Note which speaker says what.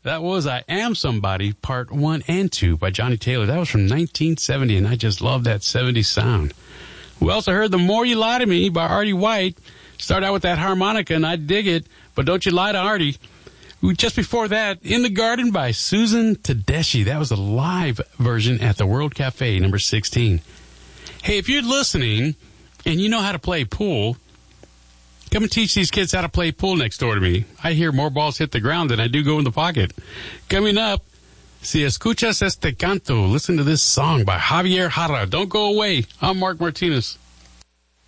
Speaker 1: That was I Am Somebody, Part 1 and 2 by Johnny Taylor. That was from 1970, and I just love that 70s sound. We also heard The More You Lie to Me by Artie White. Start out with that harmonica, and I dig it, but don't you lie to Artie. Just before that, In the Garden by Susan Tedeschi. That was a live version at the World Cafe, number 16. Hey, if you're listening and you know how to play pool, come and teach these kids how to play pool next door to me. I hear more balls hit the ground than I do go in the pocket. Coming up, si escuchas este canto, listen to this song by Javier Jara. Don't go away. I'm Mark Martinez.